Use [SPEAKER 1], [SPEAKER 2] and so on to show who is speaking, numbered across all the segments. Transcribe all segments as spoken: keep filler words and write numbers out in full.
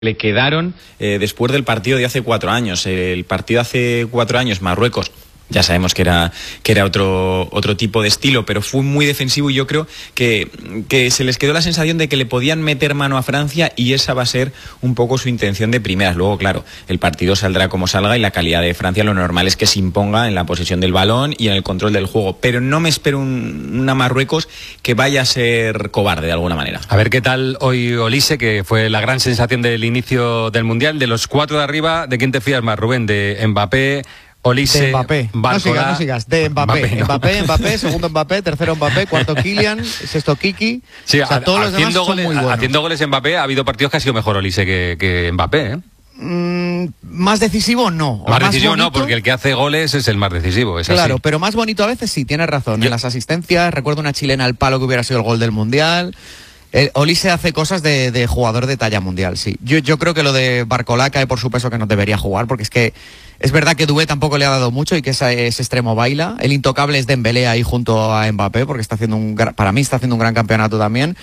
[SPEAKER 1] Le quedaron eh, después del partido de hace cuatro años. El partido hace cuatro años, Marruecos, ya sabemos que era, que era otro, otro tipo de estilo, pero fue muy defensivo y yo creo que, que se les quedó la sensación de que le podían meter mano a Francia y esa va a ser un poco su intención de primeras. Luego, claro, el partido saldrá como salga y la calidad de Francia lo normal es que se imponga en la posesión del balón y en el control del juego, pero no me espero un, una Marruecos que vaya a ser cobarde de alguna manera.
[SPEAKER 2] A ver qué tal hoy Olise, que fue la gran sensación del inicio del Mundial. De los cuatro de arriba, ¿de quién te fías más, Rubén? ¿De Mbappé, Olise,
[SPEAKER 3] de Mbappé?
[SPEAKER 2] Barcola?
[SPEAKER 3] No sigas, no sigas. De Mbappé.
[SPEAKER 2] Mbappé, no.
[SPEAKER 3] Mbappé, Mbappé, segundo Mbappé, tercero Mbappé, cuarto Kylian, sexto Kiki.
[SPEAKER 2] Sí,
[SPEAKER 3] o sea,
[SPEAKER 2] a,
[SPEAKER 3] todos los demás son
[SPEAKER 2] goles,
[SPEAKER 3] muy buenos.
[SPEAKER 2] Haciendo goles Mbappé, ha habido partidos que ha sido mejor Olise que, que Mbappé, ¿eh?
[SPEAKER 3] Mm, más decisivo no.
[SPEAKER 2] Más, más decisivo
[SPEAKER 3] bonito,
[SPEAKER 2] no, porque el que hace goles es el más decisivo. Es
[SPEAKER 3] claro,
[SPEAKER 2] así.
[SPEAKER 3] Pero más bonito a veces sí, tienes razón. Yo... En las asistencias, recuerdo una chilena al palo que hubiera sido el gol del Mundial. El Olise hace cosas de, de jugador de talla mundial, sí. Yo, yo creo que lo de Barcola cae por su peso que no debería jugar, porque es que es verdad que Dubé tampoco le ha dado mucho y que ese, ese extremo baila. El intocable es Dembélé ahí junto a Mbappé, porque está haciendo un para mí está haciendo un gran campeonato también.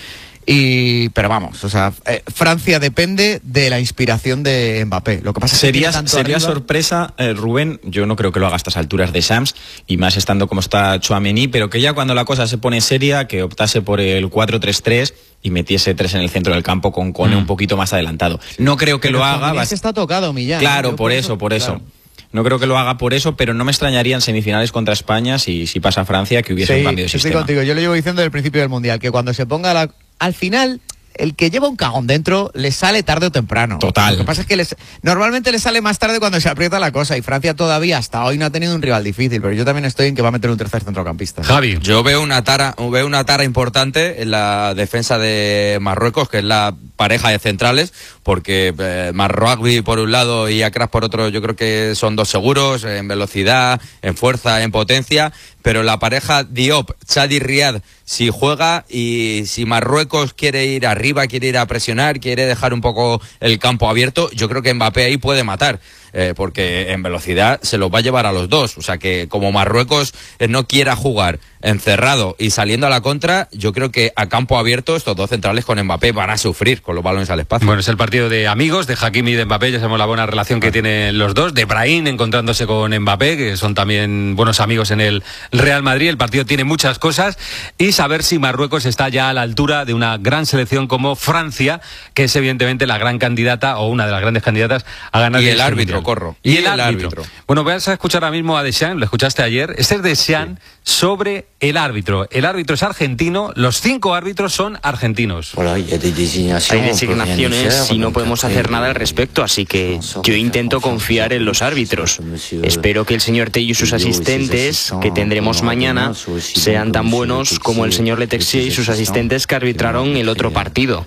[SPEAKER 3] Y pero vamos, o sea, eh, Francia depende de la inspiración de Mbappé. Lo que pasa es que
[SPEAKER 1] sería,
[SPEAKER 3] tanto
[SPEAKER 1] sería
[SPEAKER 3] arriba...
[SPEAKER 1] sorpresa, eh, Rubén, yo no creo que lo haga a estas alturas de Shams, y más estando como está Tchouaméni, pero que ya cuando la cosa se pone seria, que optase por el cuatro tres tres y metiese tres en el centro del campo con Kone mm. un poquito más adelantado. No creo que
[SPEAKER 3] pero
[SPEAKER 1] lo haga.
[SPEAKER 3] Va... está tocado, Millán.
[SPEAKER 1] Claro, por eso, por eso. Claro. No creo que lo haga por eso, pero no me extrañaría en semifinales contra España si, si pasa Francia que hubiese
[SPEAKER 3] sí,
[SPEAKER 1] un cambio de sistema.
[SPEAKER 3] Estoy contigo, yo lo llevo diciendo desde el principio del Mundial, que cuando se ponga la... al final... el que lleva un cagón dentro le sale tarde o temprano.
[SPEAKER 1] Total.
[SPEAKER 3] Lo que pasa es que les, normalmente le sale más tarde cuando se aprieta la cosa y Francia todavía hasta hoy no ha tenido un rival difícil, pero yo también estoy en que va a meter un tercer centrocampista.
[SPEAKER 2] Javi.
[SPEAKER 4] Yo veo una tara, veo una tara importante en la defensa de Marruecos, que es la pareja de centrales, porque eh, Marragui por un lado y Akras por otro, yo creo que son dos seguros en velocidad, en fuerza, en potencia, pero la pareja Diop, Chadi Riad, si juega y si Marruecos quiere ir arriba, quiere ir a presionar, quiere dejar un poco el campo abierto, yo creo que Mbappé ahí puede matar. Eh, porque en velocidad se los va a llevar a los dos, o sea que como Marruecos eh, no quiera jugar encerrado y saliendo a la contra, yo creo que a campo abierto estos dos centrales con Mbappé van a sufrir con los balones al espacio.
[SPEAKER 2] Bueno, es el partido de amigos de Hakimi y de Mbappé, ya sabemos la buena relación que tienen los dos, de Brahim encontrándose con Mbappé, que son también buenos amigos en el Real Madrid. El partido tiene muchas cosas y saber si Marruecos está ya a la altura de una gran selección como Francia, que es evidentemente la gran candidata o una de las grandes candidatas a ganar.
[SPEAKER 4] Y el árbitro, corro.
[SPEAKER 2] Y, y el, el árbitro. árbitro. Bueno, vas a escuchar ahora mismo a Deschamps, lo escuchaste ayer. Este es Deschamps sí. sobre el árbitro. El árbitro es argentino, los cinco árbitros son argentinos.
[SPEAKER 5] Hay designaciones y no podemos hacer nada al respecto, así que yo intento confiar en los árbitros. Espero que el señor Tello y sus asistentes, que tendremos mañana, sean tan buenos como el señor Letexier y sus asistentes que arbitraron el otro partido.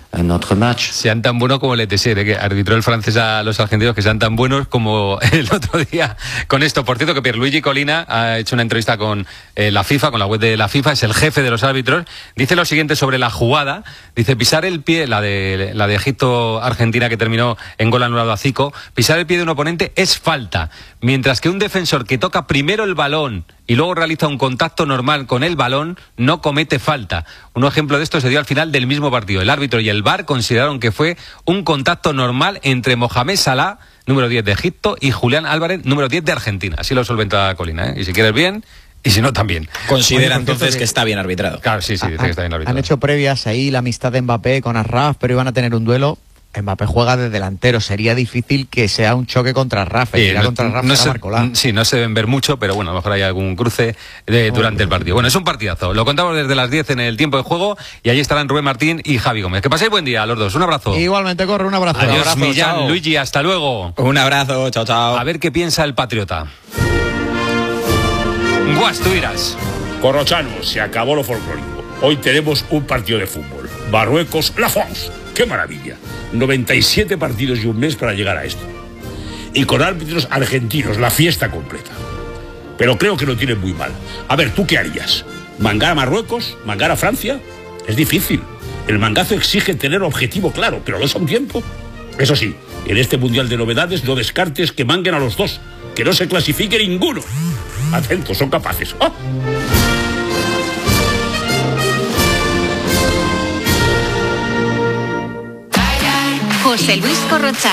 [SPEAKER 2] Sean tan buenos como Letexier, ¿eh? Que arbitró el francés a los argentinos, que sean tan buenos como el otro día con esto. Por cierto, que Pierluigi Colina ha hecho una entrevista con eh, la FIFA, con la web de la FIFA, es el jefe de los árbitros. Dice lo siguiente sobre la jugada. Dice, pisar el pie, la de, la de Egipto-Argentina que terminó en gol anulado a Zico, pisar el pie de un oponente es falta. Mientras que un defensor que toca primero el balón y luego realiza un contacto normal con el balón, no comete falta. Un ejemplo de esto se dio al final del mismo partido. El árbitro y el V A R consideraron que fue un contacto normal entre Mohamed Salah, número diez de Egipto, y Julián Álvarez, número diez de Argentina. Así lo solventa Colina, ¿eh? Y si quieres bien, y si no también.
[SPEAKER 1] Considera entonces que está bien arbitrado.
[SPEAKER 2] Claro, sí, sí, dice
[SPEAKER 3] han,
[SPEAKER 2] que está bien arbitrado.
[SPEAKER 3] Han hecho previas ahí la amistad de Mbappé con Asraf, pero iban a tener un duelo. Mbappé juega de delantero, sería difícil que sea un choque contra Rafa.
[SPEAKER 2] Sí, no,
[SPEAKER 3] contra Rafa
[SPEAKER 2] no se,
[SPEAKER 3] Marcolá.
[SPEAKER 2] Sí, no se deben ver mucho, pero bueno, a lo mejor hay algún cruce de, durante el partido. Bueno, es un partidazo. Lo contamos desde las diez en el tiempo de juego y allí estarán Rubén Martín y Javi Gómez. Que paséis buen día a los dos. Un abrazo.
[SPEAKER 3] Igualmente, corre, un abrazo.
[SPEAKER 2] Adiós,
[SPEAKER 3] un abrazo,
[SPEAKER 2] Millán,
[SPEAKER 3] chao.
[SPEAKER 2] Luigi, hasta luego.
[SPEAKER 1] Un abrazo, chao, chao.
[SPEAKER 2] A ver qué piensa el patriota. Guas, tú irás.
[SPEAKER 6] Corrochano, se acabó lo folclórico. Hoy tenemos un partido de fútbol. Marruecos, la France. ¡Qué maravilla! noventa y siete partidos y un mes para llegar a esto. Y con árbitros argentinos, la fiesta completa. Pero creo que lo tienen muy mal. A ver, ¿tú qué harías? ¿Mangar a Marruecos? ¿Mangar a Francia? Es difícil. El mangazo exige tener objetivo claro, pero no es a un tiempo. Eso sí, en este Mundial de Novedades no descartes que manguen a los dos. Que no se clasifique ninguno. Atentos, son capaces. ¡Oh!
[SPEAKER 7] José Luis Corrochano.